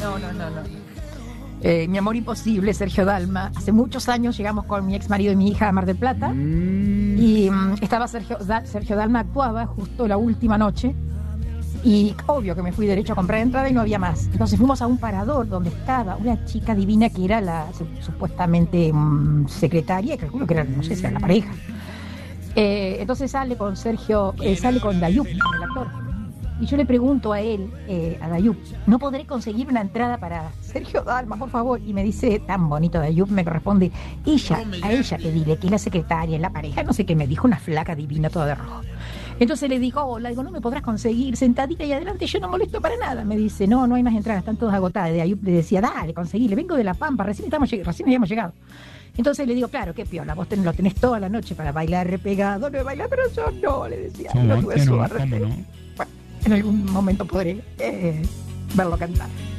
No, no, no, no. Mi amor imposible, Sergio Dalma. Hace muchos años llegamos con mi ex marido y mi hija a Mar del Plata y estaba Sergio Dalma actuaba justo la última noche y obvio que me fui derecho a comprar entrada y no había más. Entonces fuimos a un parador donde estaba una chica divina que era la supuestamente secretaria, calculo que era, no sé si era la pareja. Entonces sale con Sergio, sale con Dayup, el actor. Y yo le pregunto a él, a Dayup, ¿no podré conseguir una entrada para Sergio Dalma, por favor? Y me dice, tan bonito Dayup, me responde, a ella pedile, que es la secretaria, es la pareja, no sé qué, me dijo una flaca divina toda de rojo. Entonces le digo, hola, digo, ¿no me podrás conseguir sentadita ahí adelante? Yo no molesto para nada. Me dice, no, no hay más entradas, están todas agotadas. Y Dayup le decía, dale, conseguile, vengo de La Pampa, recién habíamos llegado. Entonces le digo, claro, qué piola, vos lo tenés toda la noche para bailar repegado, no bailar, pero yo no, le decía, no tuve suerte. ¿Cómo no? Bueno, en algún momento podré verlo cantar.